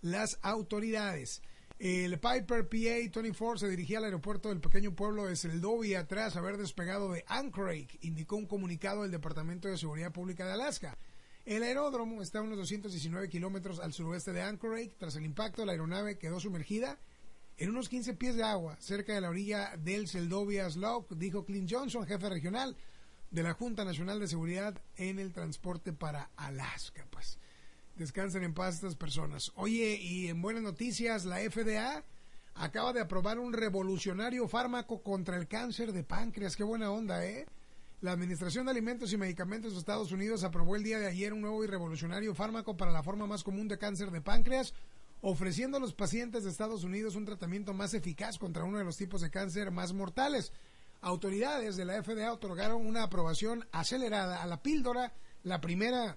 las autoridades. El Piper PA-24 se dirigía al aeropuerto del pequeño pueblo de Seldovia tras haber despegado de Anchorage, indicó un comunicado del Departamento de Seguridad Pública de Alaska. El aeródromo está a unos 219 kilómetros al suroeste de Anchorage. Tras el impacto, la aeronave quedó sumergida en unos 15 pies de agua, cerca de la orilla del Seldovia Slough, dijo Clint Johnson, jefe regional de la Junta Nacional de Seguridad en el Transporte para Alaska. Pues descansen en paz estas personas. Oye, y en buenas noticias, la FDA acaba de aprobar un revolucionario fármaco contra el cáncer de páncreas. Qué buena onda, ¿eh? La Administración de Alimentos y Medicamentos de Estados Unidos aprobó el día de ayer un nuevo y revolucionario fármaco para la forma más común de cáncer de páncreas, ofreciendo a los pacientes de Estados Unidos un tratamiento más eficaz contra uno de los tipos de cáncer más mortales. Autoridades de la FDA otorgaron una aprobación acelerada a la píldora, la primera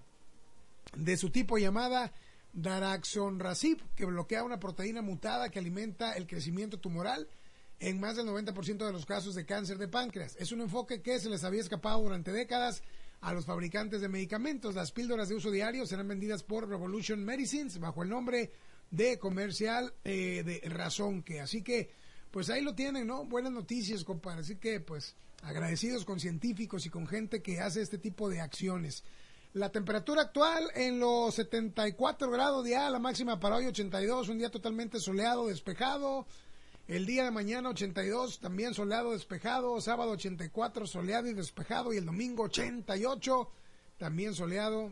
de su tipo llamada Daraxonrasib, que bloquea una proteína mutada que alimenta el crecimiento tumoral en más del 90% de los casos de cáncer de páncreas. Es un enfoque que se les había escapado durante décadas a los fabricantes de medicamentos. Las píldoras de uso diario serán vendidas por Revolution Medicines bajo el nombre de comercial de Razonque. Así que, pues ahí lo tienen, ¿no? Buenas noticias, compadre. Así que, pues, agradecidos con científicos y con gente que hace este tipo de acciones. La temperatura actual en los 74 grados ya, la máxima para hoy 82, un día totalmente soleado, despejado. El día de mañana 82, también soleado, despejado. Sábado 84, soleado y despejado. Y el domingo 88, también soleado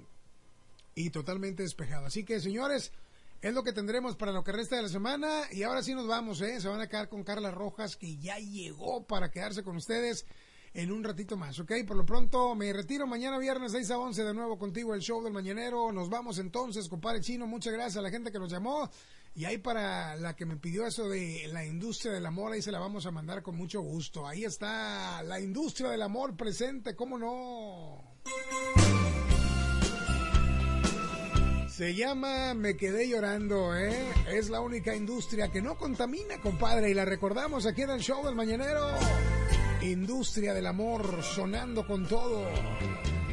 y totalmente despejado. Así que, señores, es lo que tendremos para lo que resta de la semana. Y ahora sí nos vamos, se van a quedar con Carla Rojas, que ya llegó para quedarse con ustedes en un ratito más, ¿ok? Por lo pronto me retiro. Mañana viernes 6 a 11 de nuevo contigo, el show del mañanero. Nos vamos entonces, compadre Chino. Muchas gracias a la gente que nos llamó. Y ahí para la que me pidió eso de la industria del amor, ahí se la vamos a mandar con mucho gusto. Ahí está la industria del amor presente, ¿cómo no? Se llama Me Quedé Llorando, Es la única industria que no contamina, compadre. Y la recordamos aquí en el show del mañanero. Industria del amor, sonando con todo.